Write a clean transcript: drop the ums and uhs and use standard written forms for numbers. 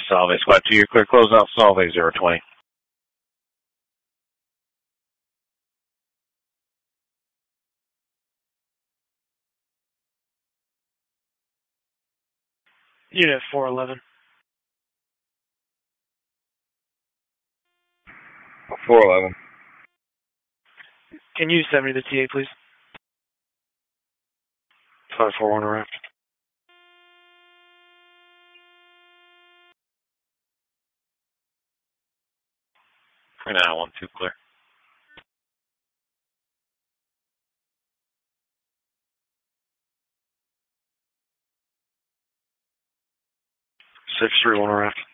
Salve Squad 2, your clear closeout, Salve 020. Unit 411. 411. Can you send me the TA, please? 541 around. For now, 1-2 clear. 631 around.